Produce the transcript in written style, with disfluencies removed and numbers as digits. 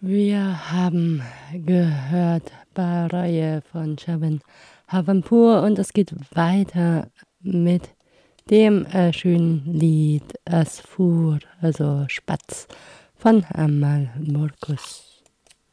Wir haben gehört Reihe von Shabin Havampur und es geht weiter mit dem schönen Lied Asfur, also Spatz von Amal Murkus.